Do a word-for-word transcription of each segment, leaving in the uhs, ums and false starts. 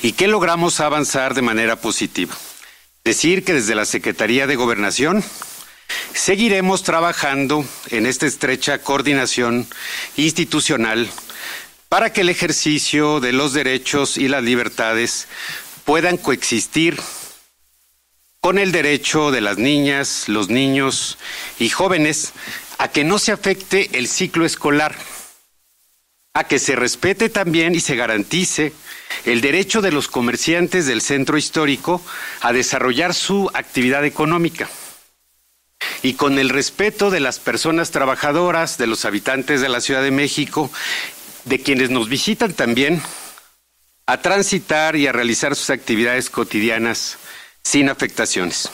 ¿Y qué logramos avanzar de manera positiva? Decir que desde la Secretaría de Gobernación seguiremos trabajando en esta estrecha coordinación institucional para que el ejercicio de los derechos y las libertades puedan coexistir con el derecho de las niñas, los niños y jóvenes a que no se afecte el ciclo escolar, a que se respete también y se garantice el derecho de los comerciantes del centro histórico a desarrollar su actividad económica, y con el respeto de las personas trabajadoras, de los habitantes de la Ciudad de México, de quienes nos visitan también, a transitar y a realizar sus actividades cotidianas sin afectaciones.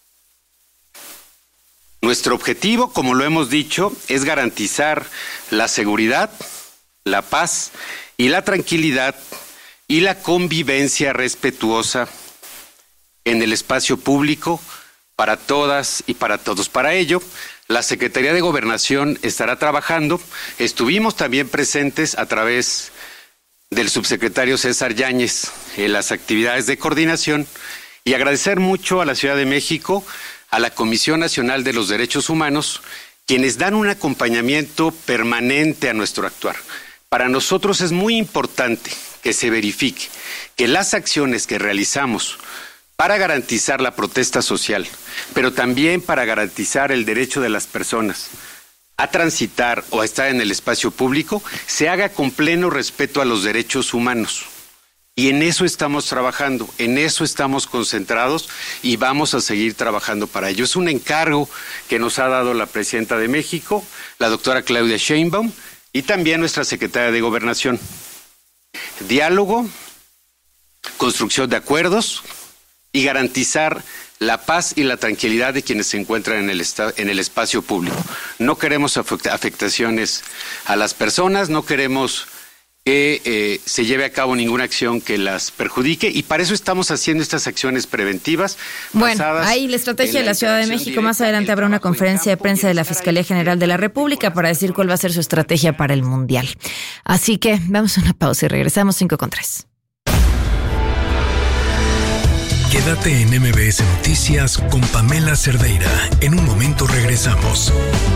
Nuestro objetivo, como lo hemos dicho, es garantizar la seguridad, la paz y la tranquilidad y la convivencia respetuosa en el espacio público para todas y para todos. Para ello, la Secretaría de Gobernación estará trabajando. Estuvimos también presentes a través del subsecretario César Yáñez en las actividades de coordinación, y agradecer mucho a la Ciudad de México, a la Comisión Nacional de los Derechos Humanos, quienes dan un acompañamiento permanente a nuestro actuar. Para nosotros es muy importante que se verifique que las acciones que realizamos para garantizar la protesta social, pero también para garantizar el derecho de las personas a transitar o a estar en el espacio público, se haga con pleno respeto a los derechos humanos. Y en eso estamos trabajando, en eso estamos concentrados y vamos a seguir trabajando para ello. Es un encargo que nos ha dado la Presidenta de México, la doctora Claudia Sheinbaum, y también nuestra Secretaria de Gobernación. Diálogo, construcción de acuerdos y garantizar la paz y la tranquilidad de quienes se encuentran en el, esta- en el espacio público. No queremos afecta- afectaciones a las personas, no queremos que eh, se lleve a cabo ninguna acción que las perjudique, y para eso estamos haciendo estas acciones preventivas. Bueno, ahí la estrategia de la Ciudad de México. Más adelante habrá una conferencia de prensa de la Fiscalía General de la República para decir cuál va a ser su estrategia para el Mundial. Así que vamos a una pausa y regresamos cinco con tres. Quédate en M B S Noticias con Pamela Cerdeira. En un momento regresamos.